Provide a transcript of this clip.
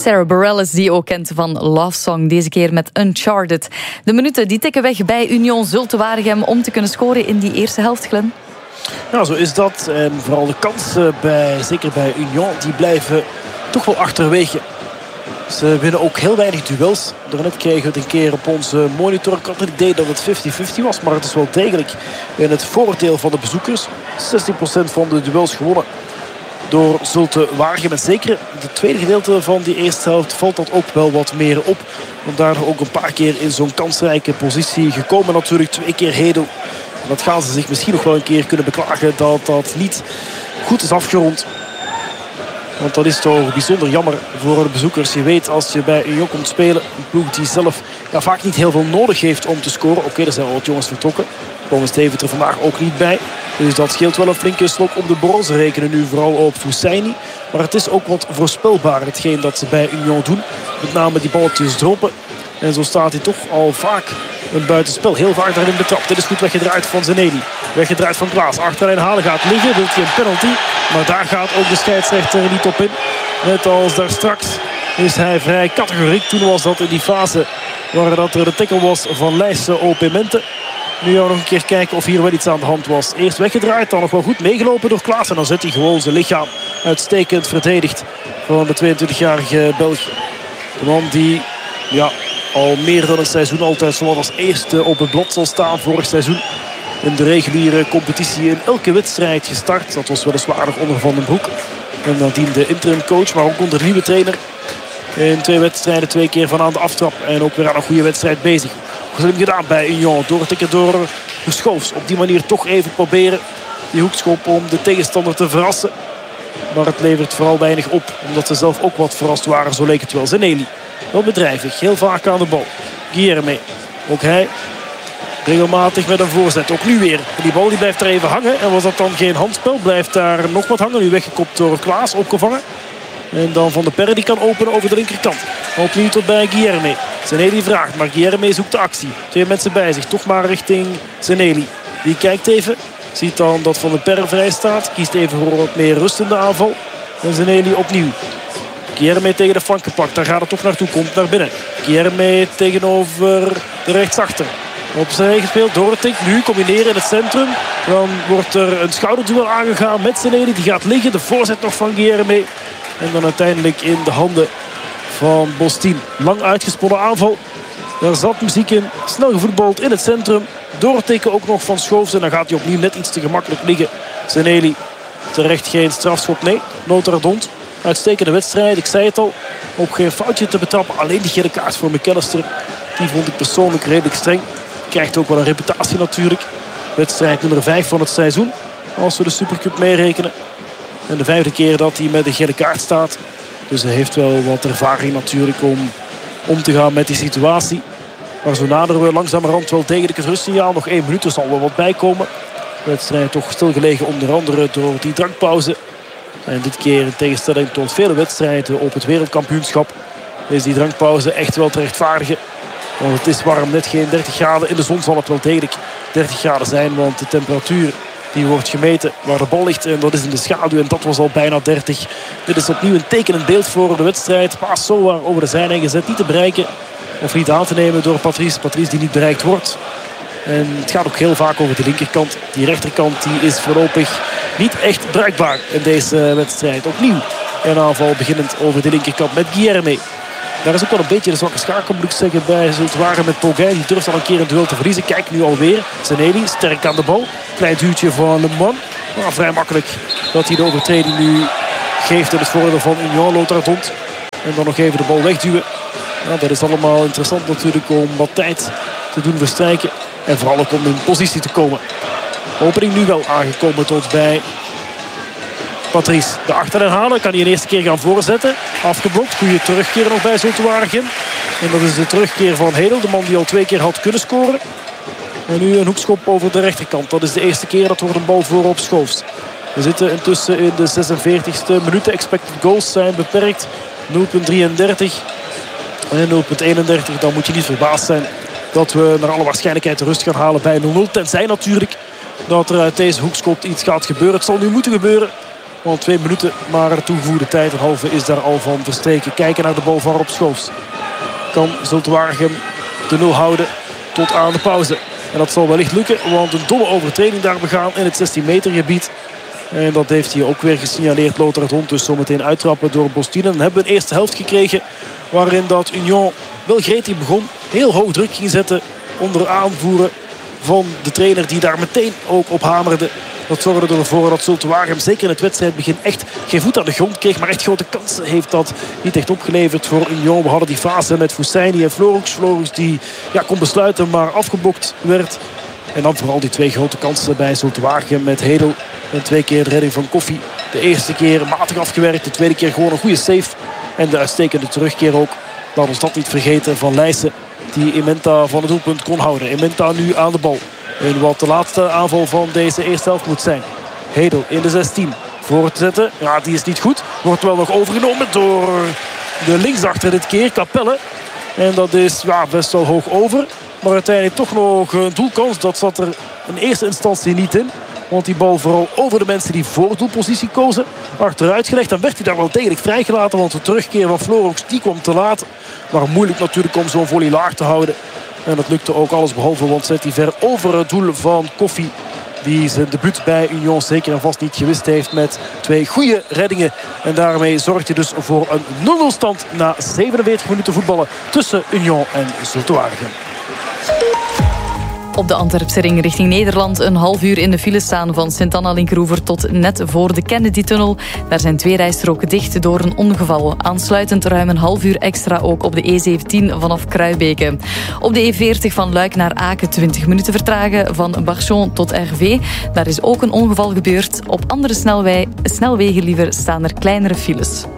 Sarah Bareilles, die ook kent van Love Song, deze keer met Uncharted. De minuten die tikken weg bij Union Zulte Waregem om te kunnen scoren in die eerste helft, Glenn. Ja, zo is dat. En vooral de kansen, zeker bij Union, die blijven toch wel achterwege. Ze winnen ook heel weinig duels. Daarnet kregen we het een keer op onze monitor. Ik had het idee dat het 50-50 was, maar het is wel degelijk in het voordeel van de bezoekers. 16% van de duels gewonnen door Zulte Waregem. En zeker in het tweede gedeelte van die eerste helft valt dat ook wel wat meer op. Want daardoor ook een paar keer in zo'n kansrijke positie gekomen. Natuurlijk 2 keer Hedel. En dat gaan ze zich misschien nog wel een keer kunnen beklagen dat dat niet goed is afgerond. Want dat is toch bijzonder jammer voor de bezoekers. Je weet, als je bij Union komt spelen, een ploeg die zelf vaak niet heel veel nodig heeft om te scoren. Oké, er zijn wel wat jongens vertrokken. Komen Stevens er vandaag ook niet bij. Dus dat scheelt wel een flinke slok op de borrel. Ze rekenen nu vooral op Fousseyni. Maar het is ook wat voorspelbaar, hetgeen dat ze bij Union doen. Met name die balletjes droppen. En zo staat hij toch al vaak een buitenspel. Heel vaak daarin betrapt. Dit is goed weggedraaid van Zeneli. Weggedraaid van Klaas. Achterlijn halen gaat liggen. Wilt hij een penalty. Maar daar gaat ook de scheidsrechter niet op in. Net als daar straks is hij vrij categoriek. Toen was dat in die fase waar dat er de tackle was van Leijsse op Mente. Nu gaan we nog een keer kijken of hier wel iets aan de hand was. Eerst weggedraaid, dan nog wel goed meegelopen door Klaas. En dan zet hij gewoon zijn lichaam uitstekend verdedigd van de 22-jarige Belg. De man die al meer dan een seizoen altijd zoals als eerste op het blad zal staan. Vorig seizoen in de reguliere competitie in elke wedstrijd gestart. Dat was weliswaar nog onder Van den Broek. En dan diende interim coach, maar ook onder de nieuwe trainer. In 2 wedstrijden 2 keer van aan de aftrap. En ook weer aan een goede wedstrijd bezig. Slim gedaan bij Union. Doortikken door Schoofs. Op die manier toch even proberen die hoekschop om de tegenstander te verrassen. Maar het levert vooral weinig op. Omdat ze zelf ook wat verrast waren. Zo leek het wel. Zeneli. Wel bedrijvig. Heel vaak aan de bal. Guilherme. Ook hij regelmatig met een voorzet. Ook nu weer. Die bal die blijft er even hangen. En was dat dan geen handspel? Blijft daar nog wat hangen. Nu weggekopt door Klaas. Opgevangen. En dan Van der Perre die kan openen over de linkerkant. Opnieuw tot bij Guilherme. Zeneli vraagt, maar Guilherme zoekt de actie. 2 mensen bij zich. Toch maar richting Zeneli. Die kijkt even. Ziet dan dat Van der Perre vrij staat. Kiest even voor wat meer rustende aanval. En Zeneli opnieuw. Guilherme tegen de flank gepakt. Daar gaat het toch naartoe. Komt naar binnen. Guilherme tegenover de rechtsachter. Op zijn gespeeld. Dorotik. Nu combineren in het centrum. Dan wordt er een schouderduel aangegaan met Zeneli. Die gaat liggen. De voorzet nog van Guilherme. En dan uiteindelijk in de handen van Bostin. Lang uitgesponnen aanval. Daar zat muziek in. Snel gevoetbald in het centrum. Doortikken ook nog van Schoofs. En dan gaat hij opnieuw net iets te gemakkelijk liggen. Zeneli terecht geen strafschop. Nee, Notardont. Uitstekende wedstrijd. Ik zei het al. Ook geen foutje te betrappen. Alleen die gele kaart voor McAllister. Die vond ik persoonlijk redelijk streng. Krijgt ook wel een reputatie natuurlijk. Wedstrijd nummer 5 van het seizoen. Als we de Supercup meerekenen. En de 5e keer dat hij met een gele kaart staat. Dus hij heeft wel wat ervaring natuurlijk om te gaan met die situatie. Maar zo naderen we langzamerhand wel degelijk het rustsignaal. Nog 1 minuut, er zal wel wat bijkomen. De wedstrijd toch stilgelegen onder andere door die drankpauze. En dit keer in tegenstelling tot vele wedstrijden op het wereldkampioenschap is die drankpauze echt wel te rechtvaardigen. Want het is warm, net geen 30 graden. In de zon zal het wel degelijk 30 graden zijn, want de temperatuur die wordt gemeten waar de bal ligt. En dat is in de schaduw en dat was al bijna 30. Dit is opnieuw een tekenend beeld voor de wedstrijd. Paas zowaar over de zijlijn gezet. Niet te bereiken of niet aan te nemen door Patrice. Patrice die niet bereikt wordt. En het gaat ook heel vaak over de linkerkant. Die rechterkant die is voorlopig niet echt bruikbaar in deze wedstrijd. Opnieuw een aanval beginnend over de linkerkant met Guilherme. Daar is ook wel een beetje de zwakke schakel, moet ik zeggen, bij Zulte Waregem met Pogay. Die durft al een keer een duel te verliezen. Kijk nu alweer. Zeneli sterk aan de bal. Klein duwtje van Le Man. Maar vrij makkelijk dat hij de overtreding nu geeft in het voordeel van Union Notardont. En dan nog even de bal wegduwen. Ja, dat is allemaal interessant natuurlijk om wat tijd te doen verstrijken. En vooral ook om in positie te komen. Opening nu wel aangekomen tot bij Patrice. De achterlijn halen. Kan hij een eerste keer gaan voorzetten. Afgeblokt. Goede terugkeer nog bij Zulte Waregem. En dat is de terugkeer van Hedel. De man die al 2 keer had kunnen scoren. En nu een hoekschop over de rechterkant. Dat is de eerste keer. Dat wordt een bal voor op Schoofs. We zitten intussen in de 46e minuut. De expected goals zijn beperkt. 0,33 en 0,31. Dan moet je niet verbaasd zijn dat we naar alle waarschijnlijkheid de rust gaan halen bij 0-0. Tenzij natuurlijk dat er uit deze hoekschop iets gaat gebeuren. Het zal nu moeten gebeuren. Want 2 minuten maar toegevoegde tijd. Een halve is daar al van verstreken. Kijken naar de bal van Rob Schoofs. Kan Zulte Waregem de 0 houden tot aan de pauze. En dat zal wellicht lukken, want een domme overtreding daar begaan in het 16 meter gebied. En dat heeft hij ook weer gesignaleerd, Lothar het Hond. Dus zometeen uittrappen door Bostinen. Dan hebben we een eerste helft gekregen waarin dat Union wel gretig begon. Heel hoog druk ging zetten onder aanvoeren van de trainer die daar meteen ook op hamerde. Dat zorgde ervoor dat Zulte Waregem zeker in het wedstrijdbegin echt geen voet aan de grond kreeg. Maar echt grote kansen heeft dat niet echt opgeleverd voor Union. We hadden die fase met Fousseini en Florux. Florux die kon besluiten, maar afgeblokt werd. En dan vooral die 2 grote kansen bij Zulte Waregem met Hedel. En 2 keer de redding van Koffie. De eerste keer matig afgewerkt. De tweede keer gewoon een goede save. En de uitstekende terugkeer ook. Laat ons dat niet vergeten van Leijsen. Die Imenta van het doelpunt kon houden. Imenta nu aan de bal. En wat de laatste aanval van deze eerste helft moet zijn. Hedel in de 16. Voor te zetten. Ja, die is niet goed. Wordt wel nog overgenomen door de linksachter dit keer. Capelle. En dat is best wel hoog over. Maar uiteindelijk toch nog een doelkans. Dat zat er in eerste instantie niet in. Want die bal vooral over de mensen die voor doelpositie kozen. Achteruit gelegd. Dan werd hij daar wel degelijk vrijgelaten. Want de terugkeer van Florux die kwam te laat. Maar moeilijk natuurlijk om zo'n volley laag te houden. En dat lukte ook alles behalve. Want zet hij ver over het doel van Koffie. Die zijn debuut bij Union zeker en vast niet gewist heeft met 2 goede reddingen. En daarmee zorgt hij dus voor een 0-0 stand na 47 minuten voetballen tussen Union en Zulte Waregem. Op de Antwerpse ring richting Nederland een half uur in de file staan van Sint-Anna-Linkeroever tot net voor de Kennedy-tunnel. Daar zijn 2 rijstroken dicht door een ongeval. Aansluitend ruim een half uur extra ook op de E17 vanaf Kruibeke. Op de E40 van Luik naar Aken 20 minuten vertragen van Barchon tot RV. Daar is ook een ongeval gebeurd. Op andere snelwegen liever staan er kleinere files.